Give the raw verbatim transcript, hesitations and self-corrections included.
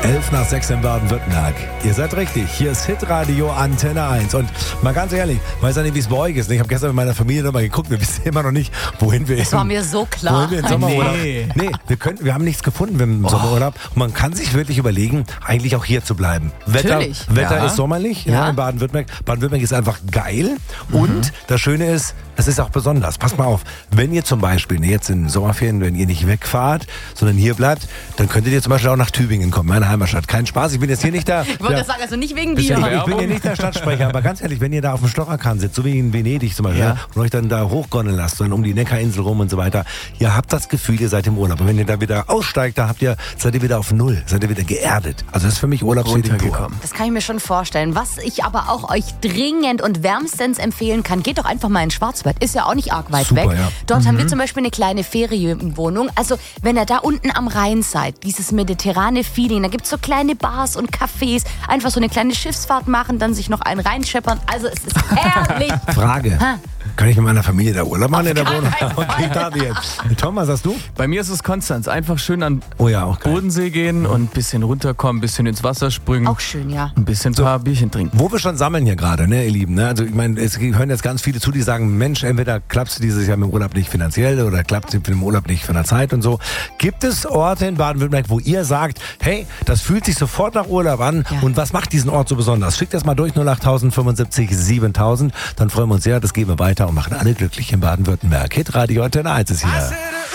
elf nach sechs in Baden-Württemberg. Ihr seid richtig, hier ist Hitradio Antenne eins. Und mal ganz ehrlich, ich weiß ja nicht, wie es bei euch ist. Ich habe gestern mit meiner Familie nochmal geguckt, wir wissen immer noch nicht, wohin wir Das war mir so klar. Wohin wir im Sommerurlaub. Nee. Nee, wir, können, wir haben nichts gefunden im Sommerurlaub. Und man kann sich wirklich überlegen, eigentlich auch hier zu bleiben. Wetter, Natürlich. Wetter Ja. ist sommerlich, ja. Ja. in Baden-Württemberg. Baden-Württemberg ist einfach geil. Und das Schöne ist, es ist auch besonders. Passt mal auf, wenn ihr zum Beispiel, ne, jetzt in den Sommerferien, wenn ihr nicht wegfahrt, sondern hier bleibt, dann könntet ihr zum Beispiel auch nach Tübingen kommen, meine Heimatstadt. Kein Spaß, ich bin jetzt hier nicht da. Ich wollte der- das sagen, also nicht wegen ich dir. bin, ich bin hier nicht der Stadtsprecher, aber ganz ehrlich, wenn ihr da auf dem Stocherkahn sitzt, so wie in Venedig zum Beispiel, Ja. ja, und euch dann da hochgondeln lasst, dann um die Neckarinsel rum und so weiter, ihr habt das Gefühl, ihr seid im Urlaub. Und wenn ihr da wieder aussteigt, da habt ihr, seid ihr wieder auf Null, seid ihr wieder geerdet. Also das ist für mich Urlaubsfeeling pur. Runtergekommen. Das kann ich mir schon vorstellen. Was ich aber auch euch dringend und wärmstens empfehlen kann, geht doch einfach mal in Schwarzwald. Ist ja auch nicht arg weit Super, weg. ja. Dort haben wir zum Beispiel eine kleine Ferienwohnung. Also wenn ihr da unten am Rhein seid, dieses mediterrane Feeling, da gibt's so kleine Bars und Cafés, einfach so eine kleine Schiffsfahrt machen, dann sich noch einen reinscheppern. Also es ist herrlich. Frage. Ha. Kann ich mit meiner Familie da Urlaub machen Auf in der keinen Wohnung? Fall. Okay, Tabi jetzt. Thomas, hast du? Bei mir ist es Konstanz. Einfach schön an Oh ja, auch geil. Bodensee gehen und ein bisschen runterkommen, ein bisschen ins Wasser springen, Auch schön, ja. ein bisschen ein paar Bierchen trinken. Wo wir schon sammeln hier gerade, ne, ihr Lieben. Ne? Also ich meine, es hören jetzt ganz viele zu, die sagen, Mensch, entweder klappt es dieses Jahr mit dem Urlaub nicht finanziell oder klappt es mit dem Urlaub nicht von der Zeit und so. Gibt es Orte in Baden-Württemberg, wo ihr sagt, hey, das fühlt sich sofort nach Urlaub an Ja. und was macht diesen Ort so besonders? Schickt das mal durch null acht fünfundsiebzig siebentausend, dann freuen wir uns sehr, das geben wir weiter und machen alle glücklich in Baden-Württemberg. Hitradio Antenne eins ist hier.